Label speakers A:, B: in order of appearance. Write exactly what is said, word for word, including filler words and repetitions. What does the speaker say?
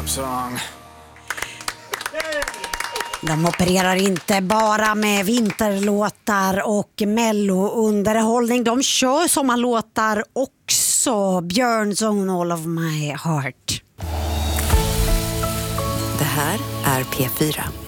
A: up song.
B: De opererar inte bara med vinterlåtar och mellounderhållning. De kör sommarlåtar också. Björns Own All of My Heart.
C: Det här är P fyra.